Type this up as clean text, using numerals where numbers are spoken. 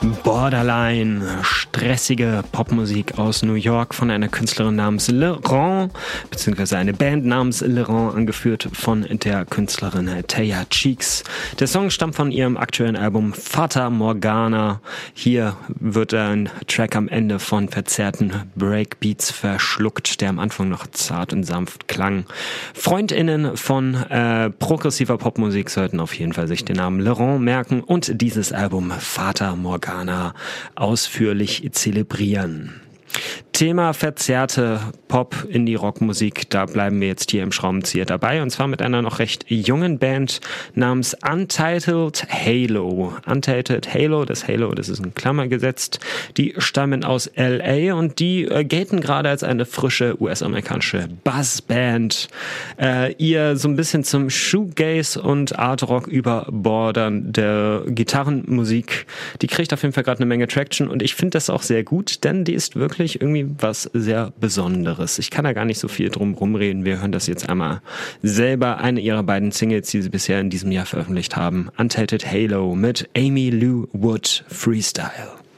Borderline, stressige Popmusik aus New York von einer Künstlerin namens Laurent, beziehungsweise eine Band namens Laurent, angeführt von der Künstlerin Taya Cheeks. Der Song stammt von ihrem aktuellen Album Fata Morgana. Hier wird ein Track am Ende von verzerrten Breakbeats verschluckt, der am Anfang noch zart und sanft klang. FreundInnen von progressiver Popmusik sollten auf jeden Fall sich den Namen Laurent merken und dieses Album Fata Morgana ausführlich zelebrieren. Thema verzerrte Pop-Indie-Rock-Musik, da bleiben wir jetzt hier im Schraubenzieher dabei, und zwar mit einer noch recht jungen Band namens Untitled Halo. Untitled Halo, das ist in Klammer gesetzt, die stammen aus L.A. und die gelten gerade als eine frische US-amerikanische Buzzband. Ihr so ein bisschen zum Shoegaze und Art-Rock überbordernde Gitarrenmusik, die kriegt auf jeden Fall gerade eine Menge Traction und ich finde das auch sehr gut, denn die ist wirklich irgendwie was sehr Besonderes. Ich kann da gar nicht so viel drum rumreden. Wir hören das jetzt einmal selber. Eine ihrer beiden Singles, die sie bisher in diesem Jahr veröffentlicht haben. Untitled Halo mit Amy Lou Wood Freestyle.